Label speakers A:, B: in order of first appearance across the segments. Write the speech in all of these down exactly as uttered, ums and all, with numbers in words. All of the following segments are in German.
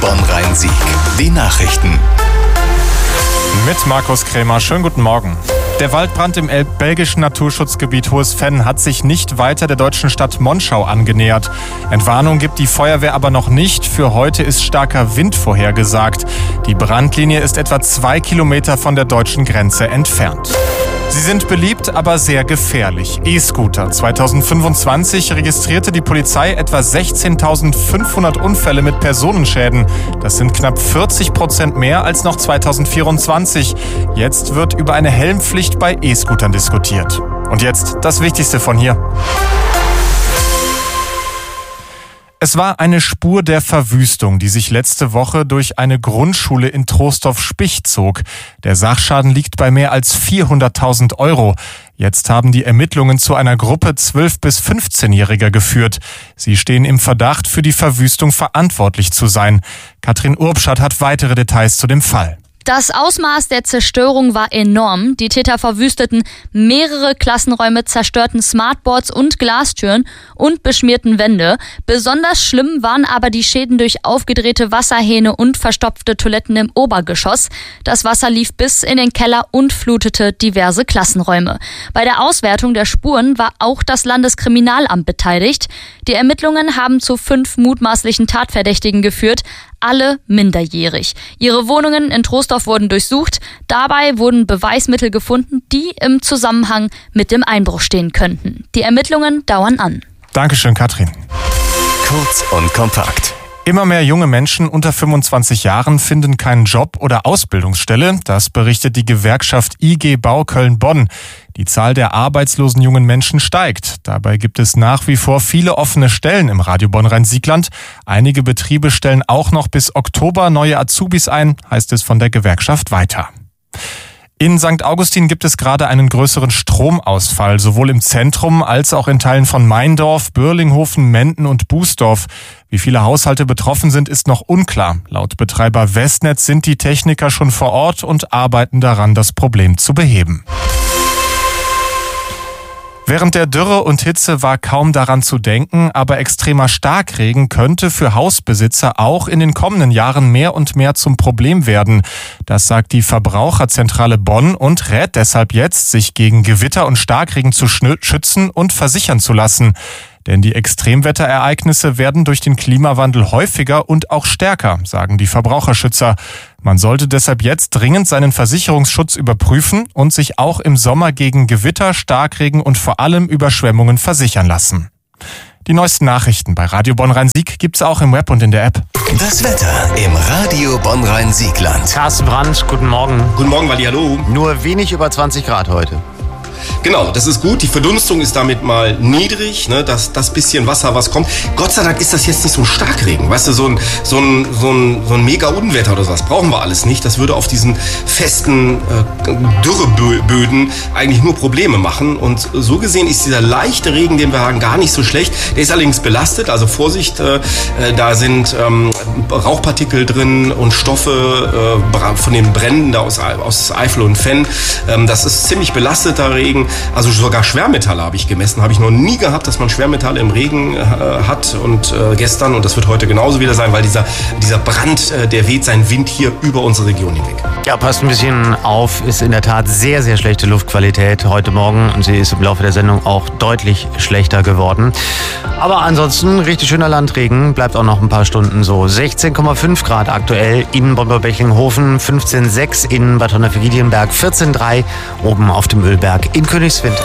A: Bonn-Rhein-Sieg. Die Nachrichten.
B: Mit Markus Krämer. Schönen guten Morgen. Der Waldbrand im belgischen Naturschutzgebiet Hohes Venn hat sich nicht weiter der deutschen Stadt Monschau angenähert. Entwarnung gibt die Feuerwehr aber noch nicht. Für heute ist starker Wind vorhergesagt. Die Brandlinie ist etwa zwei Kilometer von der deutschen Grenze entfernt. Sie sind beliebt, aber sehr gefährlich. E-Scooter. zweitausendfünfundzwanzig registrierte die Polizei etwa sechzehntausendfünfhundert Unfälle mit Personenschäden. Das sind knapp vierzig Prozent mehr als noch zweitausendvierundzwanzig. Jetzt wird über eine Helmpflicht bei E-Scootern diskutiert. Und jetzt das Wichtigste von hier. Es war eine Spur der Verwüstung, die sich letzte Woche durch eine Grundschule in Troisdorf-Spich zog. Der Sachschaden liegt bei mehr als vierhunderttausend Euro. Jetzt haben die Ermittlungen zu einer Gruppe zwölf- bis fünfzehnjähriger geführt. Sie stehen im Verdacht, für die Verwüstung verantwortlich zu sein. Katrin Urbschat hat weitere Details zu dem Fall.
C: Das Ausmaß der Zerstörung war enorm. Die Täter verwüsteten mehrere Klassenräume, zerstörten Smartboards und Glastüren und beschmierten Wände. Besonders schlimm waren aber die Schäden durch aufgedrehte Wasserhähne und verstopfte Toiletten im Obergeschoss. Das Wasser lief bis in den Keller und flutete diverse Klassenräume. Bei der Auswertung der Spuren war auch das Landeskriminalamt beteiligt. Die Ermittlungen haben zu fünf mutmaßlichen Tatverdächtigen geführt. Alle minderjährig. Ihre Wohnungen in Troisdorf wurden durchsucht. Dabei wurden Beweismittel gefunden, die im Zusammenhang mit dem Einbruch stehen könnten. Die Ermittlungen dauern an.
B: Dankeschön, Katrin.
A: Kurz und kompakt.
B: Immer mehr junge Menschen unter fünfundzwanzig Jahren finden keinen Job oder Ausbildungsstelle. Das berichtet die Gewerkschaft I G Bau Köln-Bonn. Die Zahl der arbeitslosen jungen Menschen steigt. Dabei gibt es nach wie vor viele offene Stellen im Radio Bonn-Rhein-Sieg-Land. Einige Betriebe stellen auch noch bis Oktober neue Azubis ein, heißt es von der Gewerkschaft weiter. In Sankt Augustin gibt es gerade einen größeren Stromausfall, sowohl im Zentrum als auch in Teilen von Meindorf, Börlinghofen, Menden und Bußdorf. Wie viele Haushalte betroffen sind, ist noch unklar. Laut Betreiber Westnetz sind die Techniker schon vor Ort und arbeiten daran, das Problem zu beheben. Während der Dürre und Hitze war kaum daran zu denken, aber extremer Starkregen könnte für Hausbesitzer auch in den kommenden Jahren mehr und mehr zum Problem werden. Das sagt die Verbraucherzentrale Bonn und rät deshalb jetzt, sich gegen Gewitter und Starkregen zu schützen und versichern zu lassen. Denn die Extremwetterereignisse werden durch den Klimawandel häufiger und auch stärker, sagen die Verbraucherschützer. Man sollte deshalb jetzt dringend seinen Versicherungsschutz überprüfen und sich auch im Sommer gegen Gewitter, Starkregen und vor allem Überschwemmungen versichern lassen. Die neuesten Nachrichten bei Radio Bonn-Rhein-Sieg gibt's auch im Web und in der App.
A: Das Wetter im Radio Bonn-Rhein-Sieg-Land.
D: Carsten Brandt, guten Morgen.
E: Guten Morgen, Wally, hallo.
D: Nur wenig über zwanzig Grad heute.
E: Genau, das ist gut. Die Verdunstung ist damit mal niedrig, ne? das, das bisschen Wasser, was kommt. Gott sei Dank ist das jetzt nicht so ein Starkregen, weißt du, so ein, so ein, so ein, so ein mega Unwetter oder sowas. Brauchen wir alles nicht. Das würde auf diesen festen äh, Dürreböden eigentlich nur Probleme machen. Und so gesehen ist dieser leichte Regen, den wir haben, gar nicht so schlecht. Der ist allerdings belastet, also Vorsicht, äh, da sind ähm, Rauchpartikel drin und Stoffe äh, von den Bränden da aus, aus Eifel und Venn. Ähm, das ist ziemlich belasteter Regen. Also sogar Schwermetalle habe ich gemessen. Habe ich noch nie gehabt, dass man Schwermetalle im Regen äh, hat. Und äh, gestern, und das wird heute genauso wieder sein, weil dieser, dieser Brand, äh, der weht seinen Wind hier über unsere Region hinweg.
D: Ja, passt ein bisschen auf. Ist in der Tat sehr, sehr schlechte Luftqualität heute Morgen. Und sie ist im Laufe der Sendung auch deutlich schlechter geworden. Aber ansonsten richtig schöner Landregen. Bleibt auch noch ein paar Stunden so. sechzehn Komma fünf Grad aktuell in Bonn-Bechlinghofen, fünfzehn Komma sechs in Bad Honnef-Vigilienberg, vierzehn Komma drei oben auf dem Ölberg in Königswinter.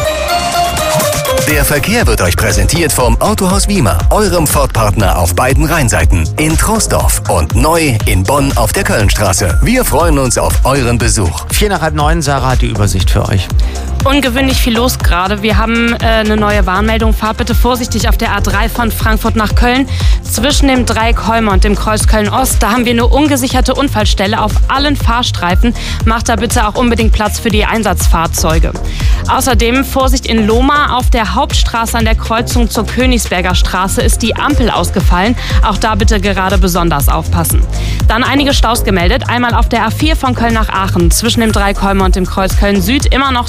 A: Der Verkehr wird euch präsentiert vom Autohaus Wiemer, eurem Ford-Partner auf beiden Rheinseiten, in Troisdorf und neu in Bonn auf der Kölnstraße. Wir freuen uns auf euren Besuch.
D: Vier nach halb neun, Sarah hat die Übersicht für euch.
F: Ungewöhnlich viel los gerade. Wir haben äh, eine neue Warnmeldung. Fahrt bitte vorsichtig auf der A drei von Frankfurt nach Köln. Zwischen dem Dreieck Holme und dem Kreuz Köln-Ost, da haben wir eine ungesicherte Unfallstelle auf allen Fahrstreifen. Macht da bitte auch unbedingt Platz für die Einsatzfahrzeuge. Außerdem Vorsicht in Lohmar. Auf der Hauptstraße an der Kreuzung zur Königsberger Straße ist die Ampel ausgefallen. Auch da bitte gerade besonders aufpassen. Dann einige Staus gemeldet. Einmal auf der A vier von Köln nach Aachen. Zwischen dem Dreieck Holme und dem Kreuz Köln-Süd immer noch zwei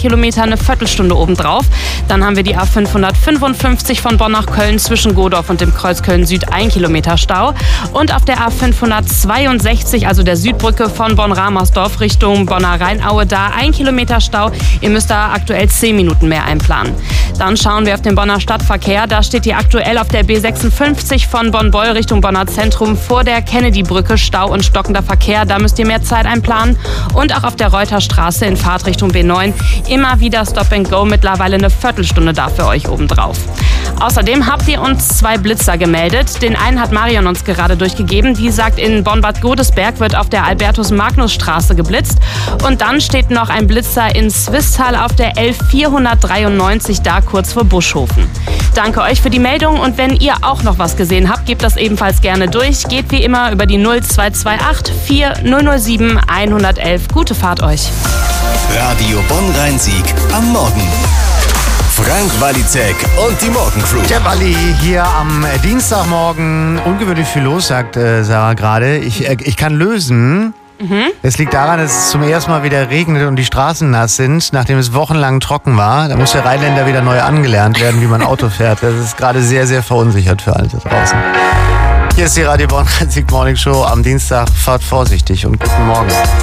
F: Kilometer eine Viertelstunde obendrauf. Dann haben wir die A fünfhundertfünfundfünfzig von Bonn nach Köln zwischen Godorf und dem Kreuz Köln Süd ein Kilometer Stau. Und auf der A fünfhundertzweiundsechzig, also der Südbrücke von Bonn-Ramersdorf Richtung Bonner Rheinaue, da ein Kilometer Stau. Ihr müsst da aktuell zehn Minuten mehr einplanen. Dann schauen wir auf den Bonner Stadtverkehr. Da steht die aktuell auf der B sechsundfünfzig von Bonn-Beul Richtung Bonner Zentrum vor der Kennedy-Brücke Stau und stockender Verkehr. Da müsst ihr mehr Zeit einplanen. Und auch auf der Reuterstraße in Fahrtrichtung B neun immer wieder Stop and Go. Mittlerweile eine Viertelstunde da für euch obendrauf. Außerdem habt ihr uns zwei Blitzer gemeldet. Den einen hat Marion uns gerade durchgegeben. Die sagt, in Bonn-Bad Godesberg wird auf der Albertus-Magnus-Straße geblitzt. Und dann steht noch ein Blitzer in Swisttal auf der L vierhundertdreiundneunzig, da kurz vor Buschhofen. Danke euch für die Meldung und wenn ihr auch noch was gesehen habt, gebt das ebenfalls gerne durch. Geht wie immer über die null zwei zwei acht vier null null sieben eins eins eins. Gute Fahrt euch.
A: Radio Bonn-Rhein-Sieg am Morgen. Frank Walizek und die Morgencrew.
D: Der Walli hier am Dienstagmorgen. Ungewöhnlich viel los, sagt äh, Sarah gerade. Ich, äh, ich kann lösen. Mhm. Es liegt daran, dass es zum ersten Mal wieder regnet und die Straßen nass sind, nachdem es wochenlang trocken war. Da muss der Rheinländer wieder neu angelernt werden, wie man Auto fährt. Das ist gerade sehr, sehr verunsichert für alle da draußen. Hier ist die Radio Bonn-Rhein-Sieg Morning Show am Dienstag. Fahrt vorsichtig und guten Morgen.